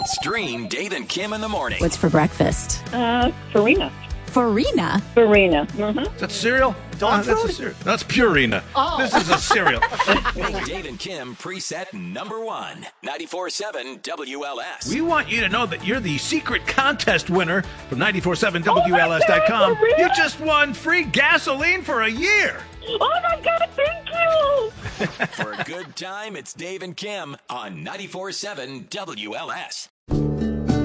Stream Dave and Kim in the morning. What's for breakfast? Farina. Farina? Farina. Mm-hmm. Is that cereal? Dog That's food? a cereal. That's Purina. Oh. This is a cereal. Dave and Kim preset number 1. 94.7 WLS. We want you to know that you're the secret contest winner from 947WLS.com. for real? You just won free gasoline for a year. Oh, my God, thank you. For a good time, it's Dave and Kim on 94.7 WLS.